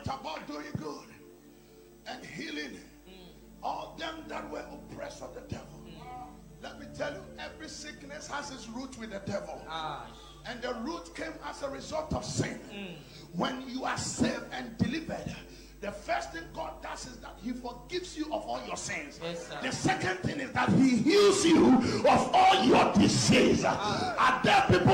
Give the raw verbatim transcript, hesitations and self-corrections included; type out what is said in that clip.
went about doing good and healing all them that were oppressed of the devil. Let me tell you, every sickness has its root with the devil. Ah. And the root came as a result of sin. Mm. When you are saved and delivered, the first thing God does is that he forgives you of all your sins. Yes, the second thing is that he heals you of all your disease. Ah. Are there people